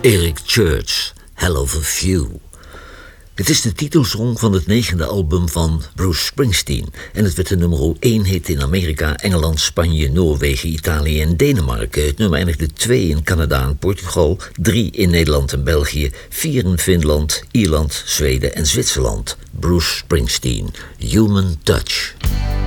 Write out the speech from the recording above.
Eric Church, Hell of a Few. Het is de titelsong van het 9e album van Bruce Springsteen. En het werd de nummer 1 hit in Amerika, Engeland, Spanje, Noorwegen, Italië en Denemarken. Het nummer eindigde 2 in Canada en Portugal, 3 in Nederland en België, 4 in Finland, Ierland, Zweden en Zwitserland. Bruce Springsteen, Human Touch.